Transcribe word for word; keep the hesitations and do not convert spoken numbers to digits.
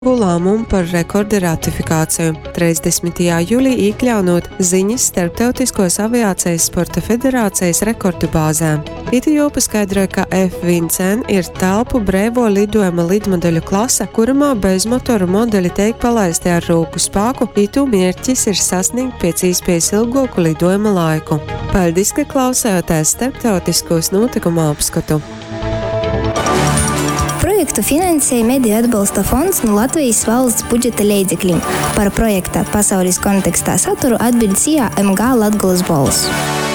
lēmumu par rekorda ratifikāciju, trīsdesmitajā jūlijā iekļaunot ziņas Starptautiskos aviācijas sporta federācijas rekordu bāzē. Itu jau paskaidroja, ka F viens N ir telpu brīvo lidojuma lidmodeļu klase, kurumā bezmotoru modeļi tiek palaisti ar roku spēku, itu mērķis ir sasniegt pēc iespējas ilgāku lidojuma laiku. Paldies, ka klausījāties starptautiskos notikumu apskatu. Projektu finansēja Mediju atbalsta fonds no Latvijas valsts budžeta līdzekļiem. Par projekta pasaules kontekstā saturu atbild C I A M G Latgolas balss.